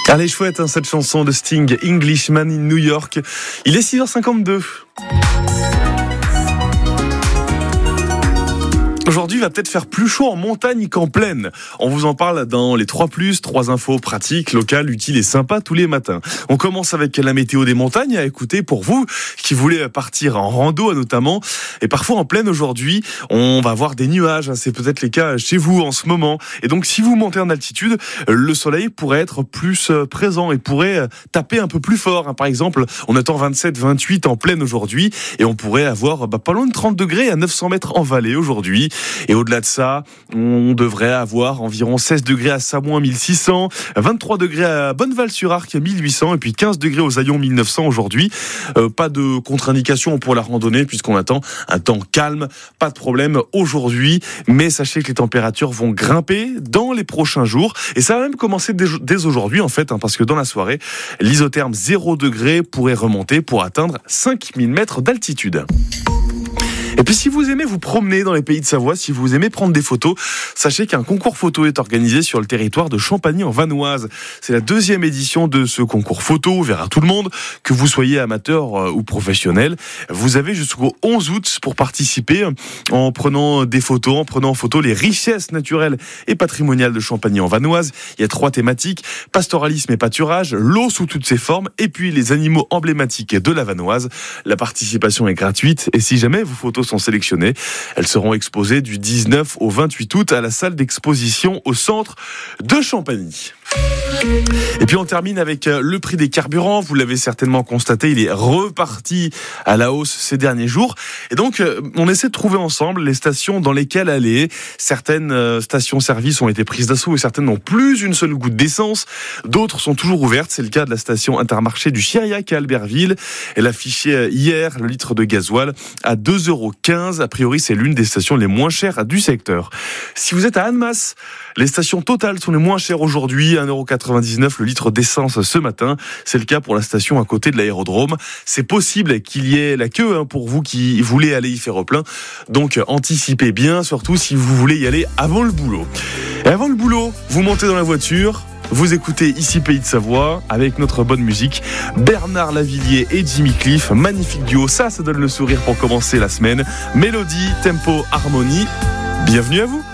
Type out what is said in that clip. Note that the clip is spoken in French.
Allez, chouette, cette chanson de Sting, Englishman in New York. Il est 6h52. Aujourd'hui, il va peut-être faire plus chaud en montagne qu'en plaine. On vous en parle dans les 3+, 3 infos pratiques, locales, utiles et sympas tous les matins. On commence avec la météo des montagnes à écouter pour vous qui voulez partir en rando notamment. Et parfois en plaine aujourd'hui, on va avoir des nuages. C'est peut-être les cas chez vous en ce moment. Et donc si vous montez en altitude, le soleil pourrait être plus présent et pourrait taper un peu plus fort. Par exemple, on attend 27, 28 en plaine aujourd'hui et on pourrait avoir pas loin de 30 degrés à 900 mètres en vallée aujourd'hui. Et au-delà de ça, on devrait avoir environ 16 degrés à Samoin 1600, 23 degrés à Bonneval-sur-Arc 1800 et puis 15 degrés aux Aillons 1900 aujourd'hui. Pas de contre-indication pour la randonnée puisqu'on attend un temps calme, pas de problème aujourd'hui. Mais sachez que les températures vont grimper dans les prochains jours et ça va même commencer dès aujourd'hui en fait, parce que dans la soirée, l'isotherme 0 degré pourrait remonter pour atteindre 5000 mètres d'altitude. Et puis si vous aimez vous promener dans les pays de Savoie, si vous aimez prendre des photos, sachez qu'un concours photo est organisé sur le territoire de Champagny en Vanoise. C'est la 2e édition de ce concours photo, ouvert à tout le monde, que vous soyez amateur ou professionnel. Vous avez jusqu'au 11 août pour participer en prenant des photos, en prenant en photo les richesses naturelles et patrimoniales de Champagny en Vanoise. Il y a 3 thématiques, pastoralisme et pâturage, l'eau sous toutes ses formes et puis les animaux emblématiques de la Vanoise. La participation est gratuite et si jamais vos photos sont sélectionnées. Elles seront exposées du 19 au 28 août à la salle d'exposition au centre de Champagny. Et puis on termine avec le prix des carburants. Vous l'avez certainement constaté, il est reparti à la hausse ces derniers jours. Et donc on essaie de trouver ensemble les stations dans lesquelles aller. Certaines stations-service ont été prises d'assaut et certaines n'ont plus une seule goutte d'essence. D'autres sont toujours ouvertes. C'est le cas de la station Intermarché du Chiriac à Albertville. Elle affichait hier le litre de gasoil à 2,15 €. A priori, c'est l'une des stations les moins chères du secteur. Si vous êtes à Annemasse, les stations Total sont les moins chères aujourd'hui. 1,99 € le litre d'essence ce matin. C'est le cas pour la station à côté de l'aérodrome. C'est possible qu'il y ait la queue pour vous qui voulez aller y faire plein. Donc anticipez bien, surtout si vous voulez y aller avant le boulot. Et avant le boulot, vous montez dans la voiture. Vous écoutez ici Pays de Savoie avec notre bonne musique. Bernard Lavilliers et Jimmy Cliff, magnifique duo. Ça donne le sourire pour commencer la semaine. Mélodie, tempo, harmonie. Bienvenue à vous.